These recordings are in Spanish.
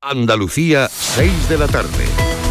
Andalucía, 6 de la tarde.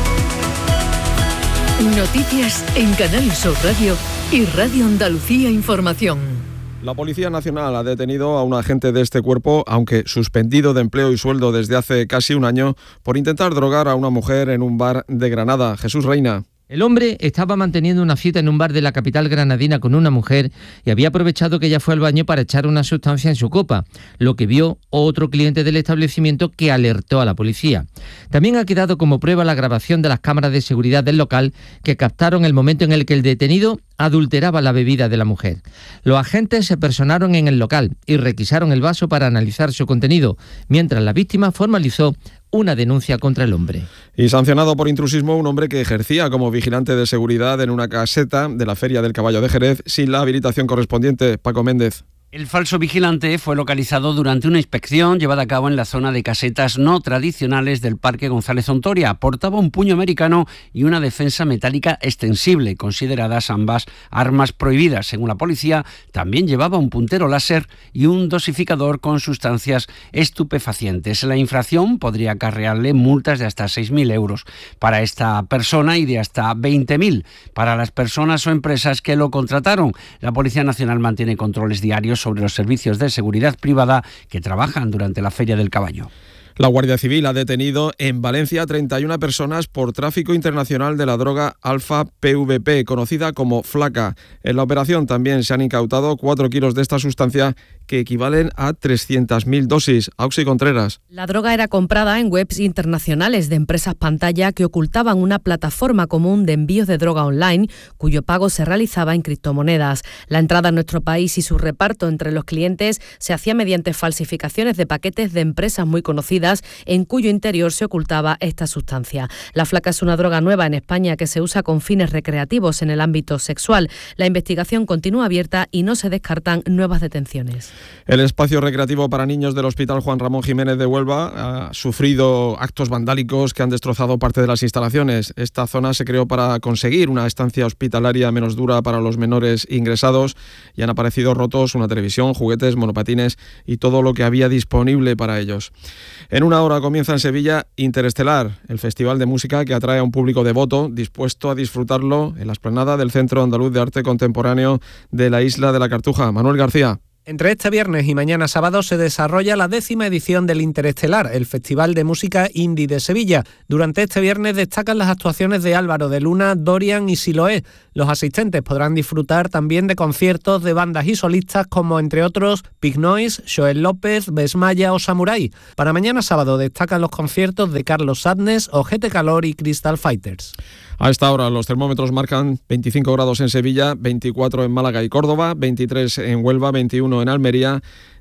Noticias en Canal Sur Radio y Radio Andalucía Información. La Policía Nacional ha detenido a un agente de este cuerpo, aunque suspendido de empleo y sueldo desde hace casi un año, por intentar drogar a una mujer en un bar de Granada. Jesús Reina. El hombre estaba manteniendo una cita en un bar de la capital granadina con una mujer y había aprovechado que ella fue al baño para echar una sustancia en su copa, lo que vio otro cliente del establecimiento que alertó a la policía. También ha quedado como prueba la grabación de las cámaras de seguridad del local que captaron el momento en el que el detenido adulteraba la bebida de la mujer. Los agentes se personaron en el local y requisaron el vaso para analizar su contenido, mientras la víctima formalizó una denuncia contra el hombre. Y sancionado por intrusismo un hombre que ejercía como vigilante de seguridad en una caseta de la Feria del Caballo de Jerez sin la habilitación correspondiente. Paco Méndez. El falso vigilante fue localizado durante una inspección llevada a cabo en la zona de casetas no tradicionales del Parque González Ontoria. Portaba un puño americano y una defensa metálica extensible, consideradas ambas armas prohibidas. Según la policía, también llevaba un puntero láser y un dosificador con sustancias estupefacientes. La infracción podría acarrearle multas de hasta 6.000 euros para esta persona y de hasta 20.000 para las personas o empresas que lo contrataron. La Policía Nacional mantiene controles diarios sobre los servicios de seguridad privada que trabajan durante la Feria del Caballo. La Guardia Civil ha detenido en Valencia a 31 personas por tráfico internacional de la droga alfa-PVP, conocida como flaca. En la operación también se han incautado 4 kilos de esta sustancia que equivalen a 300.000 dosis. Auxi Contreras. La droga era comprada en webs internacionales de empresas pantalla que ocultaban una plataforma común de envíos de droga online, cuyo pago se realizaba en criptomonedas. La entrada a nuestro país y su reparto entre los clientes se hacía mediante falsificaciones de paquetes de empresas muy conocidas en cuyo interior se ocultaba esta sustancia. La flaca es una droga nueva en España que se usa con fines recreativos en el ámbito sexual. La investigación continúa abierta y no se descartan nuevas detenciones. El espacio recreativo para niños del Hospital Juan Ramón Jiménez de Huelva ha sufrido actos vandálicos que han destrozado parte de las instalaciones. Esta zona se creó para conseguir una estancia hospitalaria menos dura para los menores ingresados y han aparecido rotos una televisión, juguetes, monopatines y todo lo que había disponible para ellos. En una hora comienza en Sevilla Interestelar, el festival de música que atrae a un público devoto dispuesto a disfrutarlo en la explanada del Centro Andaluz de Arte Contemporáneo de la Isla de la Cartuja. Manuel García. Entre este viernes y mañana sábado se desarrolla la 10ª edición del Interestelar, el Festival de Música Indie de Sevilla. Durante este viernes destacan las actuaciones de Álvaro de Luna, Dorian y Siloé. Los asistentes podrán disfrutar también de conciertos de bandas y solistas como, entre otros, Pig Noise, Joel López, Besmaya o Samurai. Para mañana sábado destacan los conciertos de Carlos Sadness, Ojete Calor y Crystal Fighters. A esta hora los termómetros marcan 25 grados en Sevilla, 24 en Málaga y Córdoba, 23 en Huelva, 21 en Almería,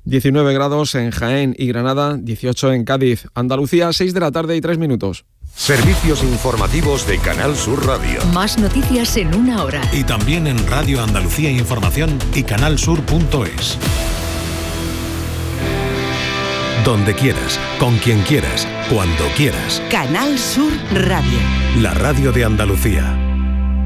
19 grados en Jaén y Granada, 18 en Cádiz. Andalucía, 6 de la tarde y 3 minutos. Servicios informativos de Canal Sur Radio. Más noticias en una hora. Y también en Radio Andalucía Información y canalsur.es. Donde quieras, con quien quieras, cuando quieras. Canal Sur Radio. La radio de Andalucía.